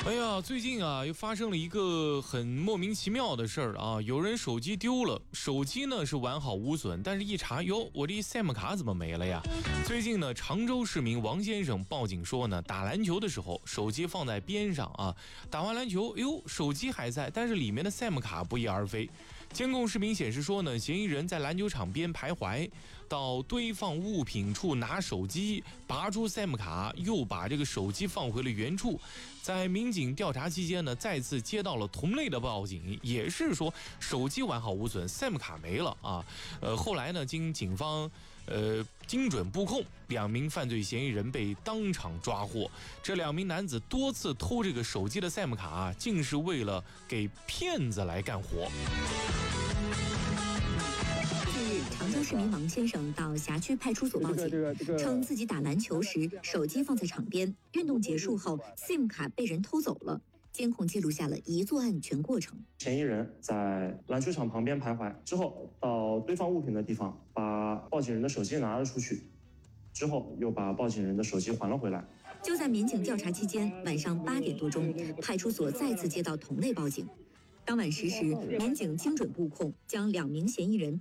哎呀，最近啊，又发生了一个很莫名其妙的事儿啊！有人手机丢了，手机呢是完好无损，但是一查，哟，我这 SIM 卡怎么没了呀？最近呢，常州市民王先生报警说呢，打篮球的时候手机放在边上啊，打完篮球，哟，手机还在，但是里面的 SIM 卡不翼而飞。监控视频显示说呢，嫌疑人在篮球场边徘徊，到堆放物品处拿手机，拔出 SIM 卡，又把这个手机放回了原处。在民警调查期间呢，再次接到了同类的报警，也是说手机完好无损 ，SIM 卡没了啊。后来呢，经警方精准布控，2名犯罪嫌疑人被当场抓获。这2名男子多次偷这个手机的 SIM 卡啊，竟是为了给骗子来干活。 常州市民王先生到辖区派出所报警，称自己打篮球时手机放在场边，运动结束后 SIM 卡被人偷走了。监控记录下了一作案全过程。 嫌疑人在篮球场旁边徘徊之后，到堆放物品的地方把报警人的手机拿了出去，之后又把报警人的手机还了回来。 就在民警调查期间，晚上8点多钟，派出所再次接到同类报警。当晚10时，民警精准布控，将2名嫌疑人